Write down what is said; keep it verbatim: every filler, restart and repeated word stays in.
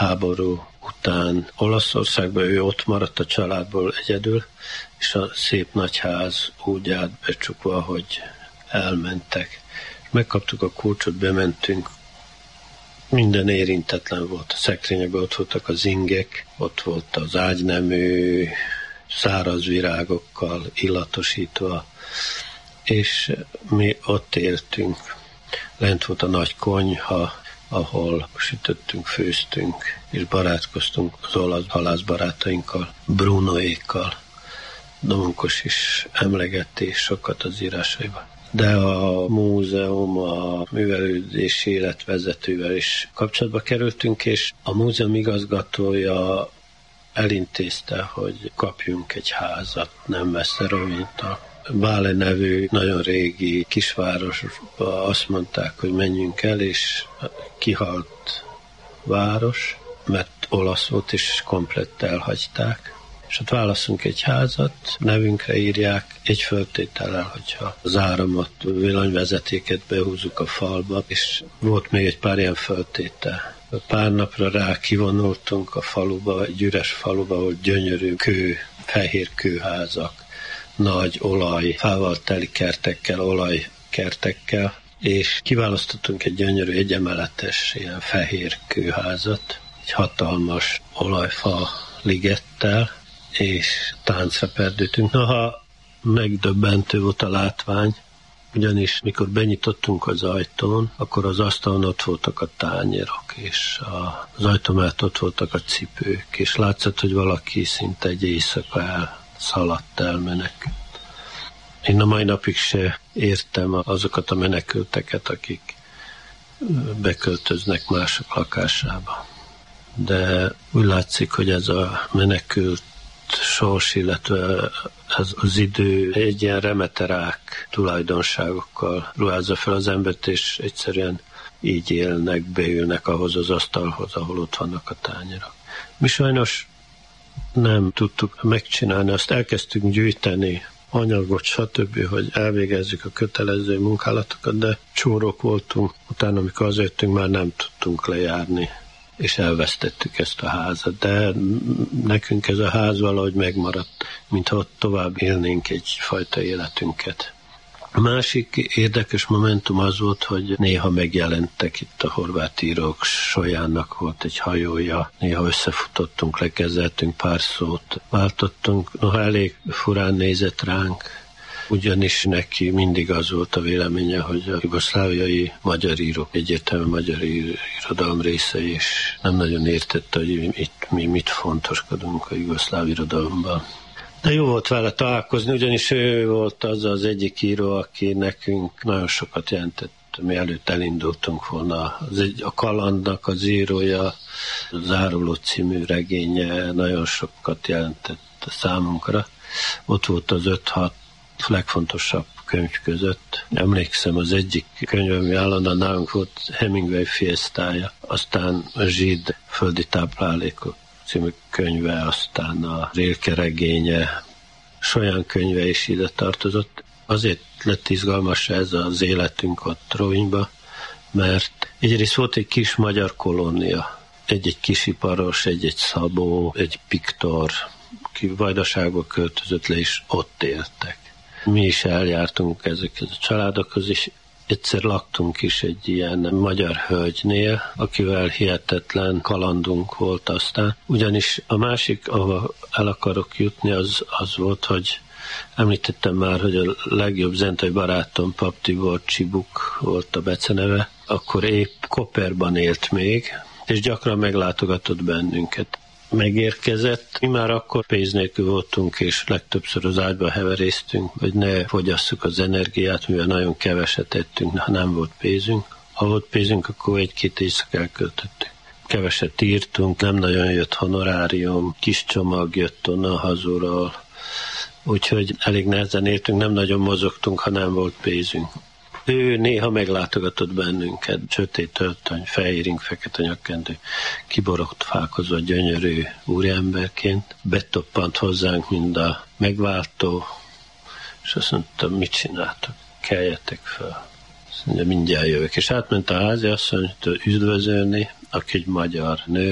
háború után Olaszországban, ő ott maradt a családból egyedül, és a szép nagyház úgy állt becsukva, hogy elmentek. Megkaptuk a kulcsot, bementünk, minden érintetlen volt. A szekrényekben ott voltak az ingek, ott volt az ágynemű, száraz virágokkal illatosítva, és mi ott éltünk. Lent volt a nagy konyha, ahol sütöttünk, főztünk, és barátkoztunk az olasz halászbarátainkkal, Brunoékkal. Domonkos is emlegeti sokat az írásaiban. De a múzeum, a művelődési életvezetővel is kapcsolatba kerültünk, és a múzeum igazgatója elintézte, hogy kapjunk egy házat nem messze Rovinjtól. Bále nevű nagyon régi kisvárosba azt mondták, hogy menjünk el, és kihalt város, mert olasz volt, és komplett elhagyták. És ott válaszunk egy házat, nevünkre írják, egy föltétellel, hogyha az áramot, villanyvezetéket behúzzuk a falba, és volt még egy pár ilyen föltétel. Pár napra rá kivonultunk a faluba, egy üres faluba, ahol gyönyörű kő, fehér kőházak, nagy olaj, fával teli kertekkel, olajkertekkel, és kiválasztottunk egy gyönyörű, egyemeletes, ilyen fehér kőházat, egy hatalmas olajfa ligettel, és táncra perdültünk. Noha megdöbbentő volt a látvány, ugyanis mikor benyitottunk az ajtón, akkor az asztalon ott voltak a tányérok, és a, az ajtó mellett ott voltak a cipők, és látszott, hogy valaki szinte egy éjszaka elszaladt el menekült. Én a mai napig se értem azokat a menekülteket, akik beköltöznek mások lakásába. De úgy látszik, hogy ez a menekült sors, illetve ez az idő egy ilyen remeterák tulajdonságokkal ruházza fel az embert, és egyszerűen így élnek, beülnek ahhoz az asztalhoz, ahol ott vannak a tányérok. Mi sajnos nem tudtuk megcsinálni, azt elkezdtünk gyűjteni anyagot, stb., hogy elvégezzük a kötelező munkálatokat, de csórok voltunk, utána, amikor hazajöttünk, már nem tudtunk lejárni, és elvesztettük ezt a házat, de nekünk ez a ház valahogy megmaradt, mintha ott tovább élnénk egyfajta életünket. A másik érdekes momentum az volt, hogy néha megjelentek itt a horvát írók, Solyánnak volt egy hajója, néha összefutottunk, lekezeltünk, pár szót váltottunk, noha elég furán nézett ránk, ugyanis neki mindig az volt a véleménye, hogy a jugoszláviai magyar írók egyértelműen magyar irodalom része, és nem nagyon értette, hogy itt mi mit fontoskodunk a jugoszláv irodalomban. De jó volt vele találkozni, ugyanis ő volt az az egyik író, aki nekünk nagyon sokat jelentett, mielőtt elindultunk volna. Az egy, a Kalandnak az írója, a Záruló című regénye nagyon sokat jelentett a számunkra. Ott volt az öt-hat legfontosabb könyv között. Emlékszem, az egyik könyv, ami állandóan nálunk volt, Hemingway Fiestája, aztán a Zsid földi táplálékok című könyve, aztán a Rilke regénye, Solyán könyve is ide tartozott. Azért lett izgalmas ez az életünk ott Rovinjban, mert egyrészt volt egy kis magyar kolónia, egy-egy kisiparos, egy-egy szabó, egy piktor, ki Vajdaságba költözött le, és ott éltek. Mi is eljártunk ezekhez a családokhoz, és egyszer laktunk is egy ilyen magyar hölgynél, akivel hihetetlen kalandunk volt aztán. Ugyanis a másik, ahol el akarok jutni, az, az volt, hogy említettem már, hogy a legjobb zentai barátom Pap Tibor Csibuk volt a beceneve, akkor épp Koperban élt még, és gyakran meglátogatott bennünket. Megérkezett. Mi már akkor pénz nélkül voltunk, és legtöbbször az ágyba heveréztünk, hogy ne fogyasszuk az energiát, mivel nagyon keveset ettünk, ha nem volt pénzünk. Ha volt pénzünk, akkor egy-két éjszak elköltöttük. Keveset írtunk, nem nagyon jött honorárium, kis csomag jött onnan hazúról, úgyhogy elég nehezen éltünk, nem nagyon mozogtunk, ha nem volt pénzünk. Ő néha meglátogatott bennünket, sötét öltöny, fehéring, fekete nyakkendő, kiborott fákozva gyönyörű úriemberként, betoppant hozzánk mind a megváltó, és azt mondta, mit csináltok, keljetek fel. Azt mondja, mindjárt jövök. És átment a háziasszonyt üdvözölni, aki egy magyar nő,